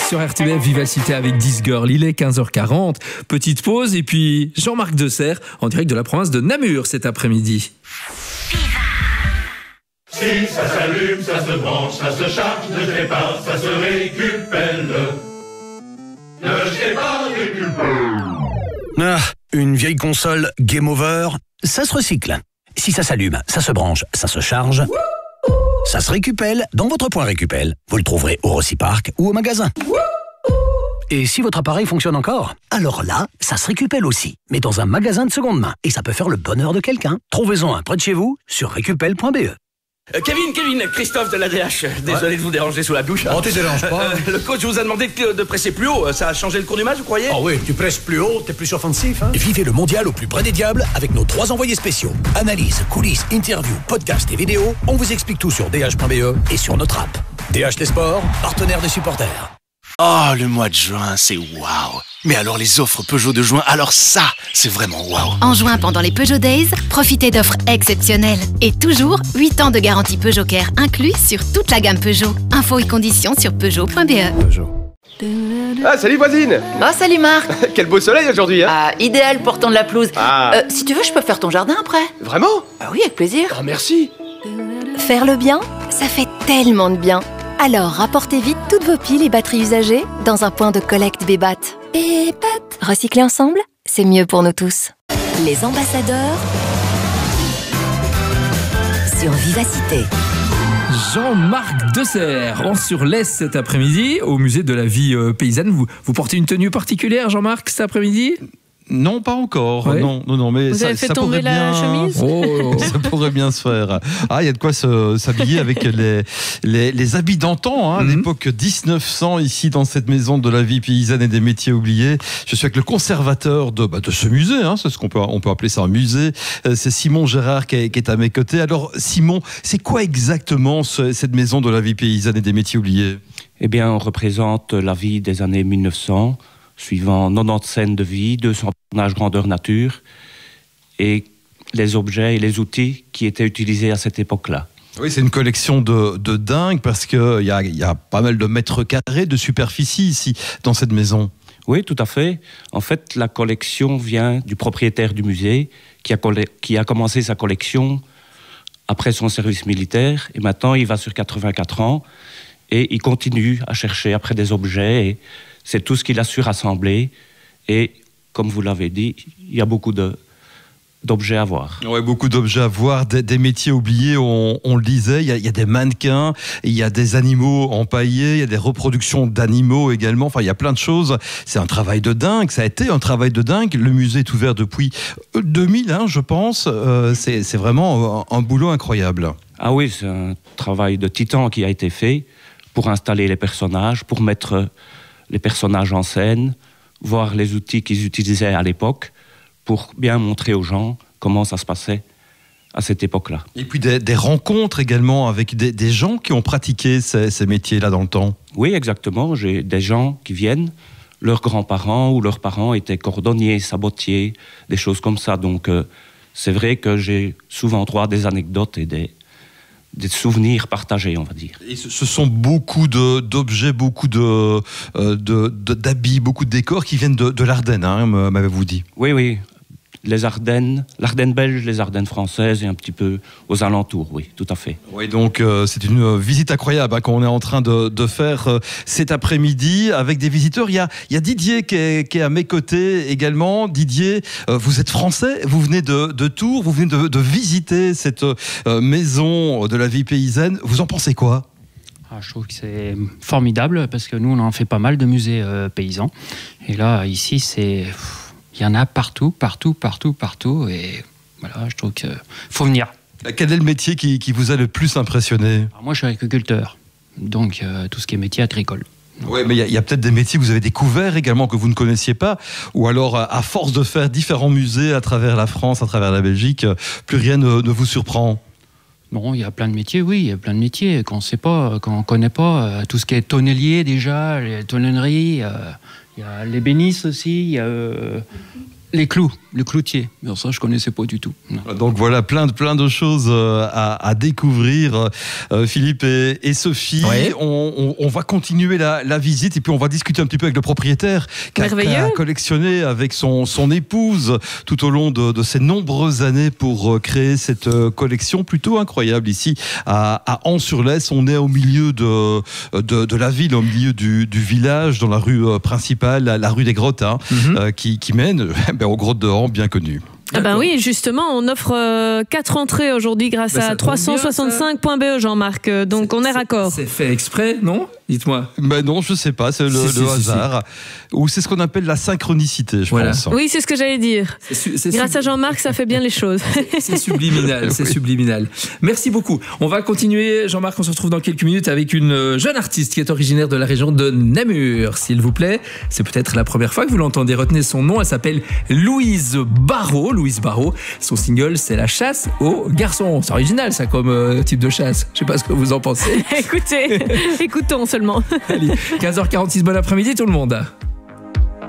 sur RTBF Vivacité avec This Girl. Il est 15h40. Petite pause et puis Jean-Marc Desserre en direct de la province de Namur cet après-midi. Si ça s'allume, ça se branche, ça se charge, ne jetez pas, ça se récupère. Ne jetez pas, récupère. Ah, une vieille console Game Over, ça se recycle. Si ça s'allume, ça se branche, ça se charge, ça se récupère dans votre point récupère. Vous le trouverez au Rocipark ou au magasin. Et si votre appareil fonctionne encore, alors là, ça se récupère aussi, mais dans un magasin de seconde main. Et ça peut faire le bonheur de quelqu'un. Trouvez-en un près de chez vous sur récupel.be. Kevin, Christophe de l'ADH. Désolé de vous déranger sous la douche. Oh, tu déranges pas. Le coach vous a demandé de presser plus haut. Ça a changé le cours du match, vous croyez? Ah oui, tu presses plus haut, t'es plus offensif, hein. Vivez le mondial au plus près des diables avec nos 3 envoyés spéciaux. Analyse, coulisses, interviews, podcasts et vidéos. On vous explique tout sur dh.be et sur notre app. DH Les Sports, partenaire des supporters. Oh, le mois de juin, c'est waouh. Mais alors les offres Peugeot de juin, alors ça, c'est vraiment waouh. En juin, pendant les Peugeot Days, profitez d'offres exceptionnelles. Et toujours, 8 ans de garantie Peugeot Care inclus sur toute la gamme Peugeot. Infos et conditions sur Peugeot.be. Ah, salut voisine. Oh, salut Marc. Quel beau soleil aujourd'hui, hein. Ah, idéal pour tendre la pelouse. Ah. Si tu veux, je peux faire ton jardin après. Vraiment? Ah oui, avec plaisir. Ah, merci. Faire le bien, ça fait tellement de bien. Alors, rapportez vite toutes vos piles et batteries usagées dans un point de collecte Bébat. Bébat. Recycler ensemble, c'est mieux pour nous tous. Les ambassadeurs sur Vivacité. Jean-Marc Desserre, on sur l'Est cet après-midi au musée de la vie paysanne. Vous portez une tenue particulière, Jean-Marc, cet après-midi ? Non, pas encore. Ouais. Non, mais vous avez fait tomber la chemise. Ça pourrait bien se faire. Ah, il y a de quoi s'habiller avec les habits d'antan, l'époque 1900 ici dans cette maison de la vie paysanne et des métiers oubliés. Je suis avec le conservateur de ce musée, c'est ce qu'on peut appeler ça un musée. C'est Simon Gérard qui est à mes côtés. Alors Simon, c'est quoi exactement cette maison de la vie paysanne et des métiers oubliés ? Eh bien, on représente la vie des années 1900. Suivant 90 scènes de vie, 200 personnages grandeur nature et les objets et les outils qui étaient utilisés à cette époque-là. Oui, c'est une collection de dingue parce qu'il y a pas mal de mètres carrés de superficie ici, dans cette maison. Oui, tout à fait. En fait, la collection vient du propriétaire du musée qui a commencé sa collection après son service militaire et maintenant il va sur 84 ans et il continue à chercher après des objets et c'est tout ce qu'il a su rassembler. Et comme vous l'avez dit, il y a beaucoup d'objets à voir. Oui, beaucoup d'objets à voir, des métiers oubliés, on le disait. Il y a des mannequins, il y a des animaux empaillés, il y a des reproductions d'animaux également. Enfin, il y a plein de choses. C'est un travail de dingue. Ça a été un travail de dingue. Le musée est ouvert depuis 2000, je pense. C'est vraiment un boulot incroyable. Ah oui, c'est un travail de titan qui a été fait pour installer les personnages, pour mettre les personnages en scène, voir les outils qu'ils utilisaient à l'époque pour bien montrer aux gens comment ça se passait à cette époque-là. Et puis des rencontres également avec des gens qui ont pratiqué ces métiers-là dans le temps. Oui, exactement. J'ai des gens qui viennent, leurs grands-parents ou leurs parents étaient cordonniers, sabotiers, des choses comme ça. Donc c'est vrai que j'ai souvent droit à des anecdotes et des souvenirs partagés, on va dire. Et ce sont beaucoup d'objets, beaucoup d'habits, beaucoup de décors qui viennent de l'Ardenne, m'avez-vous dit. Oui. Les Ardennes, l'Ardenne belge, les Ardennes françaises et un petit peu aux alentours, oui, tout à fait. Oui, donc c'est une visite incroyable qu'on est en train de faire cet après-midi avec des visiteurs. Il y a Didier qui est à mes côtés également. Didier, vous êtes français, vous venez de Tours, vous venez de visiter cette maison de la vie paysanne. Vous en pensez quoi ? Je trouve que c'est formidable parce que nous, on en fait pas mal de musées paysans. Et là, ici, il y en a partout. Et voilà, je trouve qu'il faut venir. Quel est le métier qui vous a le plus impressionné ? Alors moi, je suis agriculteur, donc tout ce qui est métier agricole. Oui, mais il y a peut-être des métiers que vous avez découverts également que vous ne connaissiez pas, ou alors à force de faire différents musées à travers la France, à travers la Belgique, plus rien ne vous surprend. Bon, il y a plein de métiers, oui, il y a plein de métiers qu'on ne sait pas, qu'on ne connaît pas. Tout ce qui est tonnelier déjà, les tonnelleries, il y a l'ébéniste aussi, il y a Les clous, le cloutier. Alors ça, je connaissais pas du tout. Non. Donc voilà, plein de choses à découvrir. Philippe et Sophie, ouais. on va continuer la visite et puis on va discuter un petit peu avec le propriétaire qui a collectionné avec son épouse tout au long de ces nombreuses années pour créer cette collection plutôt incroyable ici à Ans-sur-Lesse. On est au milieu de la ville, au milieu du village, dans la rue principale, la rue des Grottes, qui mène aux grottes de Ans, bien connues. Ah ben oui, justement, on offre 4 entrées aujourd'hui grâce à 365.be, Jean-Marc. Donc on est raccord. C'est fait exprès, non ? Dites-moi. Ben non, je sais pas, c'est le hasard. Ou c'est ce qu'on appelle la synchronicité, je pense. Oui, c'est ce que j'allais dire. Grâce à Jean-Marc, ça fait bien les choses. C'est subliminal, c'est subliminal. Merci beaucoup. On va continuer, Jean-Marc, on se retrouve dans quelques minutes avec une jeune artiste qui est originaire de la région de Namur, s'il vous plaît. C'est peut-être la première fois que vous l'entendez. Retenez son nom, elle s'appelle Louise Barrault. Louise Barrault, son single, c'est La chasse aux garçons. C'est original, ça, comme type de chasse. Je sais pas ce que vous en pensez. Écoutez, écoutons seulement. Allez, 15h46, bon après-midi tout le monde.